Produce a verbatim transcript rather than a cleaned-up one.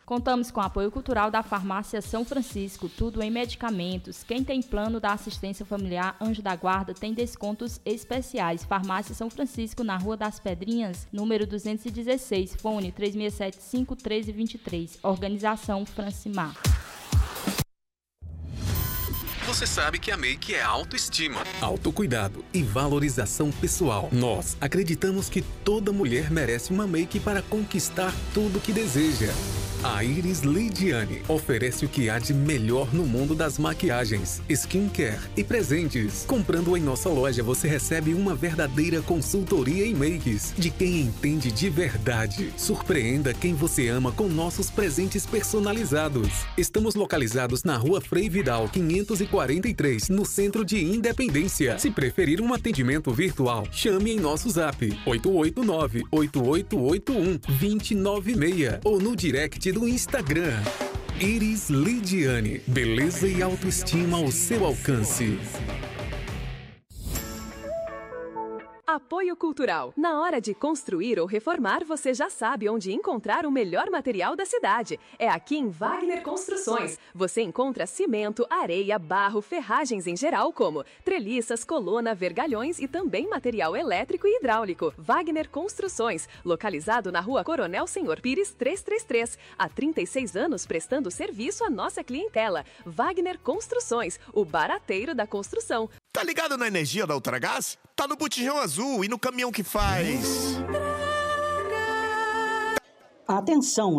Contamos com apoio cultural da Farmácia São Francisco, tudo em medicamentos. Quem tem plano da assistência familiar Anjo da Guarda tem descontos especiais. Farmácia São Francisco, na Rua das Pedrinhas, número duzentos e dezesseis, fone três seis sete cinco um três dois três. Organização Francimar. Você sabe que a Make é autoestima, autocuidado e valorização pessoal. Nós acreditamos que toda mulher merece uma Make para conquistar tudo que deseja. A Iris Lidiane oferece o que há de melhor no mundo das maquiagens, skincare e presentes. Comprando em nossa loja, você recebe uma verdadeira consultoria em makes de quem entende de verdade. Surpreenda quem você ama com nossos presentes personalizados. Estamos localizados na Rua Frei Vidal, quinhentos e quarenta e três, no centro de Independência. Se preferir um atendimento virtual, chame em nosso zap oito oito nove, oito oito oito um, dois nove seis ou no direct do Instagram. Iris Lidiane, beleza e autoestima ao seu alcance. Apoio Cultural. Na hora de construir ou reformar, você já sabe onde encontrar o melhor material da cidade. É aqui em Wagner Construções. Você encontra cimento, areia, barro, ferragens em geral, como treliças, coluna, vergalhões e também material elétrico e hidráulico. Wagner Construções, localizado na Rua Coronel Senhor Pires trezentos e trinta e três. Há trinta e seis anos prestando serviço à nossa clientela. Wagner Construções, o barateiro da construção. Tá ligado na energia da Ultragás? Tá no botijão azul e no caminhão que faz. Atenção!